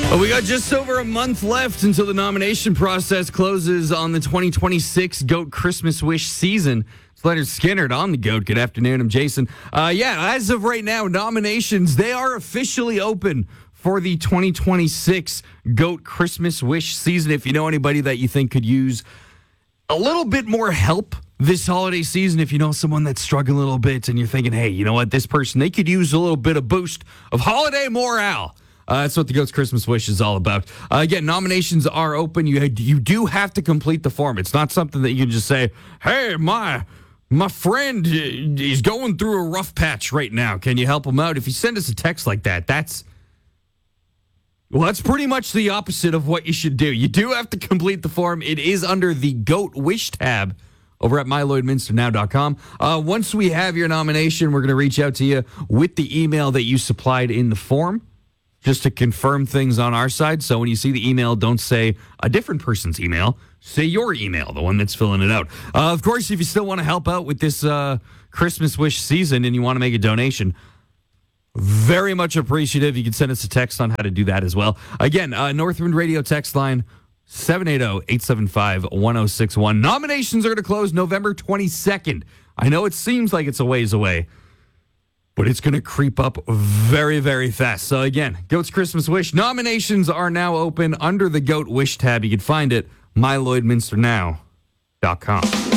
We got just over a month left until the nomination process closes on the 2026 GOAT Christmas Wish season. It's Leonard Skinner on the GOAT. Good afternoon. I'm Jason. As of right now, nominations, they are officially open for the 2026 GOAT Christmas Wish season. If you know anybody that you think could use a little bit more help this holiday season, if you know someone that's struggling a little bit and you're thinking, hey, you know what, this person, they could use a little bit of boost of holiday morale. That's what the GOAT's Christmas Wish is all about. Again, nominations are open. You do have to complete the form. It's not something that you can just say, hey, my friend is going through a rough patch right now. Can you help him out? If you send us a text like that, that's pretty much the opposite of what you should do. You do have to complete the form. It is under the GOAT Wish tab over at mylloydminsternow.com. Once we have your nomination, we're going to reach out to you with the email that you supplied in the form, just to confirm things on our side. So when you see the email, don't say a different person's email. Say your email, the one that's filling it out. Of course, if you still want to help out with this Christmas Wish season and you want to make a donation, very much appreciative. You can send us a text on how to do that as well. Again, Northwind Radio text line, 780-875-1061. Nominations are going to close November 22nd. I know it seems like it's a ways away, but it's going to creep up very, very fast. So again, GOAT's Christmas Wish. Nominations are now open under the GOAT Wish tab. You can find it, mylloydminsternow.com.